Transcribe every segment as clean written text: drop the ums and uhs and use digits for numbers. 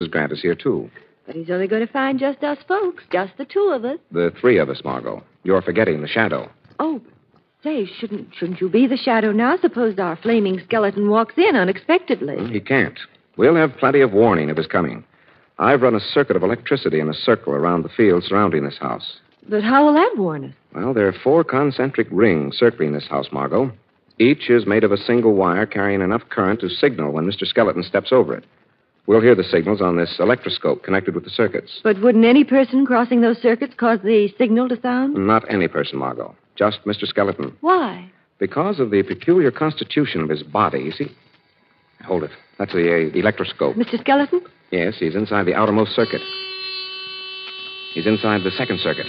Mrs. Grant is here, too. But he's only going to find just us folks, just the two of us. The three of us, Margot. You're forgetting the shadow. Oh, say, shouldn't you be the shadow now? Suppose our flaming skeleton walks in unexpectedly. He can't. We'll have plenty of warning of his coming. I've run a circuit of electricity in a circle around the field surrounding this house. But how will that warn us? Well, there are 4 concentric rings circling this house, Margot. Each is made of a single wire carrying enough current to signal when Mr. Skeleton steps over it. We'll hear the signals on this electroscope connected with the circuits. But wouldn't any person crossing those circuits cause the signal to sound? Not any person, Margot. Just Mr. Skeleton. Why? Because of the peculiar constitution of his body, you see. Hold it. That's the electroscope. Mr. Skeleton? Yes, he's inside the outermost circuit. He's inside the second circuit.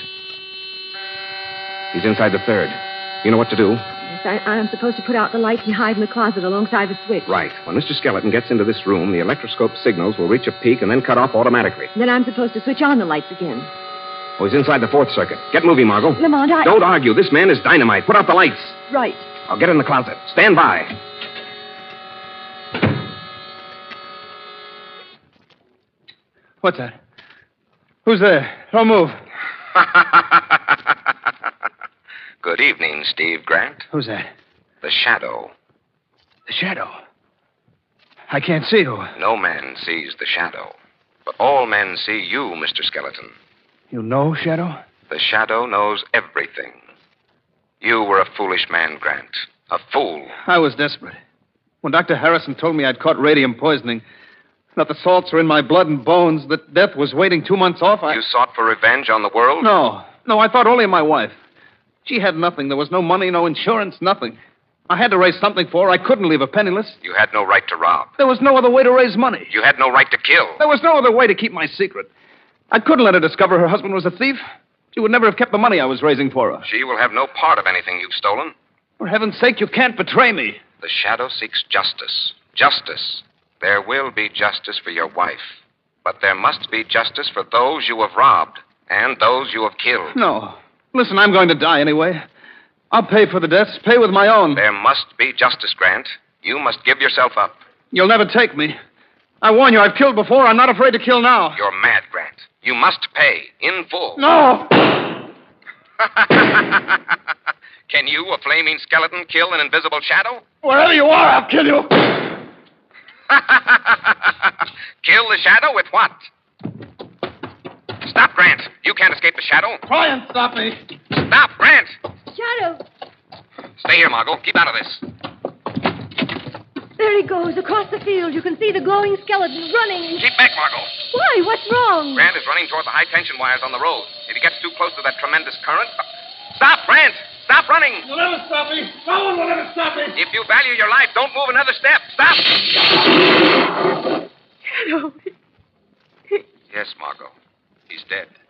He's inside the third. You know what to do? Yes, I'm supposed to put out the lights and hide in the closet alongside the switch. Right. When Mr. Skeleton gets into this room, the electroscope signals will reach a peak and then cut off automatically. Then I'm supposed to switch on the lights again. Oh, he's inside the fourth circuit. Get moving, Margot. Lamont, Don't argue. This man is dynamite. Put out the lights. Right. I'll get in the closet. Stand by. What's that? Who's there? Don't move. Good evening, Steve Grant. Who's that? The Shadow. The Shadow. I can't see you. No man sees the Shadow. But all men see you, Mr. Skeleton. You know Shadow? The Shadow knows everything. You were a foolish man, Grant. A fool. I was desperate. When Dr. Harrison told me I'd caught radium poisoning, that the salts were in my blood and bones, that death was waiting 2 months off, You sought for revenge on the world? No, I thought only of my wife. She had nothing. There was no money, no insurance, nothing. I had to raise something for her. I couldn't leave her penniless. You had no right to rob. There was no other way to raise money. You had no right to kill. There was no other way to keep my secret. I couldn't let her discover her husband was a thief. She would never have kept the money I was raising for her. She will have no part of anything you've stolen. For heaven's sake, you can't betray me. The Shadow seeks justice. Justice. There will be justice for your wife. But there must be justice for those you have robbed and those you have killed. No. Listen, I'm going to die anyway. I'll pay for the deaths, pay with my own. There must be justice, Grant. You must give yourself up. You'll never take me. I warn you, I've killed before. I'm not afraid to kill now. You're mad, Grant. You must pay in full. No! Can you, a flaming skeleton, kill an invisible shadow? Wherever you are, I'll kill you. Kill the shadow with what? Stop, Grant. You can't escape the shadow. Try and stop me. Stop, Grant. Shadow. Stay here, Margot. Keep out of this. There he goes, across the field. You can see the glowing skeleton running. Keep back, Margot. Why? What's wrong? Grant is running toward the high-tension wires on the road. If he gets too close to that tremendous current... Stop, Grant! Stop running! You'll never stop me. No one will ever stop me. If you value your life, don't move another step. Stop! Shadow. Yes, Margot. He's dead.